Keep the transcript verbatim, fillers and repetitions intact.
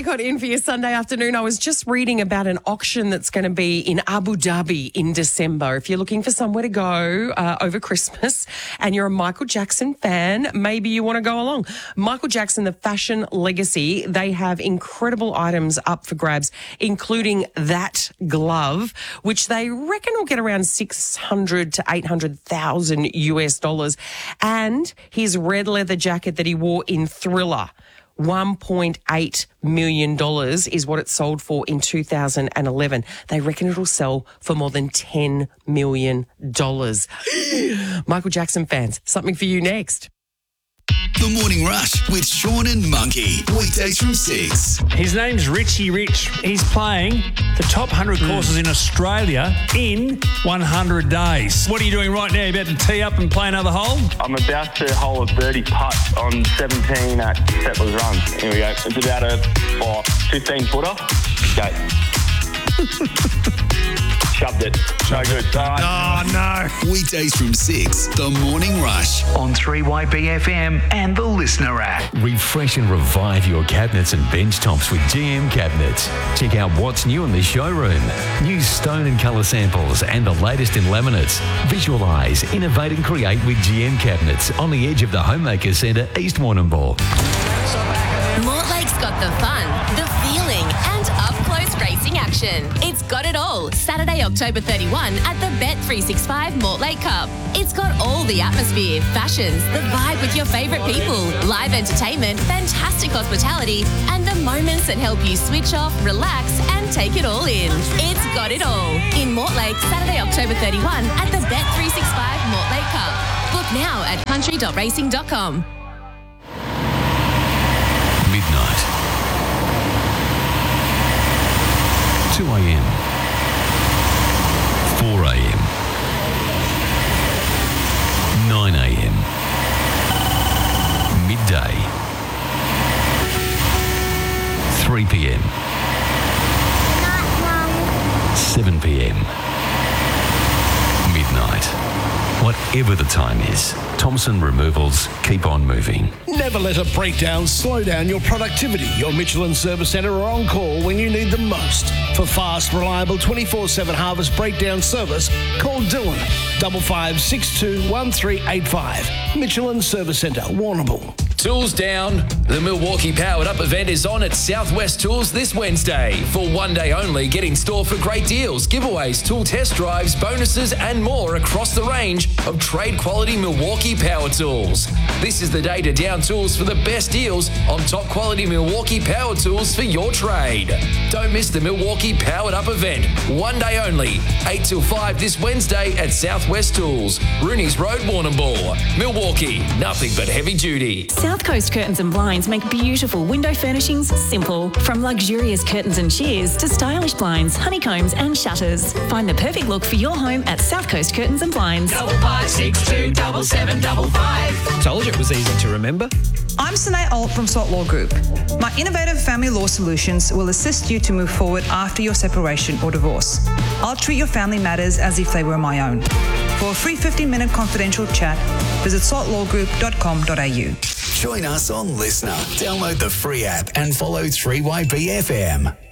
I got in for your Sunday afternoon. I was just reading about an auction that's going to be in Abu Dhabi in December. If you're looking for somewhere to go uh, over Christmas and you're a Michael Jackson fan, maybe you want to go along. Michael Jackson, the fashion legacy, they have incredible items up for grabs, including that glove, which they reckon will get around six hundred to eight hundred thousand US dollars, and his red leather jacket that he wore in Thriller. one point eight million dollars is what it sold for in two thousand eleven. They reckon it'll sell for more than ten million dollars. Michael Jackson fans, something for you next. The Morning Rush with Sean and Monkey. Weekdays from six. His name's Richie Rich. He's playing the top one hundred courses in Australia in one hundred days. What are you doing right now? You about to tee up and play another hole? I'm about to hole a birdie putt on seventeen at Settlers Run. Here we go. It's about a oh, fifteen footer. Okay. Shoved it. No good. All right. Oh, no. Weekdays from six. The Morning Rush. On three Y B F M and the Listener app. Refresh and revive your cabinets and bench tops with G M Cabinets. Check out what's new in the showroom. New stone and colour samples and the latest in laminates. Visualise, innovate and create with G M Cabinets on the edge of the Homemaker Centre, East Warrnambool. Mortlake's got the fun, the feeling and up-close racing action. It's got it all. Saturday, October thirty-first at the Bet three sixty-five Mortlake Cup. It's got all the atmosphere, fashions, the vibe with your favourite people, live entertainment, fantastic hospitality and the moments that help you switch off, relax and take it all in. It's got it all. In Mortlake, Saturday, October thirty-first at the Bet three sixty-five Mortlake Cup. Book now at country dot racing dot com. Midnight. two a.m. four a.m. nine a.m. Midday. three p.m. seven p.m. Midnight. Whatever the time is, Thompson Removals keep on moving. Never let a breakdown slow down your productivity. Your Michelin Service Centre are on call when you need them most. For fast, reliable twenty-four seven Harvest breakdown service, call Dylan, five five six two one three eight five. Michelin Service Centre, Warrnambool. Tools down. The Milwaukee Powered Up event is on at Southwest Tools this Wednesday. For one day only, get in store for great deals, giveaways, tool test drives, bonuses and more across the range of trade quality Milwaukee power tools. This is the day to down tools for the best deals on top quality Milwaukee power tools for your trade. Don't miss the Milwaukee Powered Up event. One day only, eight till five this Wednesday at Southwest Tools, Rooney's Road, Warrnambool. Milwaukee, nothing but heavy duty. South Coast Curtains and Blinds make beautiful window furnishings simple. From luxurious curtains and shears to stylish blinds, honeycombs and shutters. Find the perfect look for your home at South Coast Curtains and Blinds. Double five six two double seven double five. Told you it was easy to remember. I'm Sanae Alt from Salt Law Group. My innovative family law solutions will assist you to move forward after your separation or divorce. I'll treat your family matters as if they were my own. For a free fifteen minute confidential chat, visit salt law group dot com dot a u. Join us on Listener. Download the free app and follow three Y B F M.